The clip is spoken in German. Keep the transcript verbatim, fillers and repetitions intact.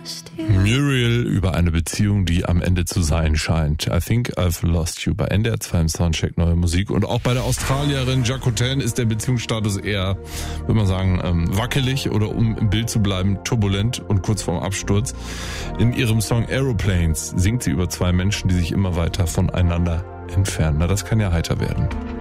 Muriel über eine Beziehung, die am Ende zu sein scheint. I think I've lost you. Bei N D R zwei im Soundcheck neue Musik. Und auch bei der Australierin Jacqueline ist der Beziehungsstatus eher, würde man sagen, ähm, wackelig oder um im Bild zu bleiben, turbulent und kurz vorm Absturz. In ihrem Song Aeroplanes singt sie über zwei Menschen, die sich immer weiter voneinander entfernen. Na, das kann ja heiter werden.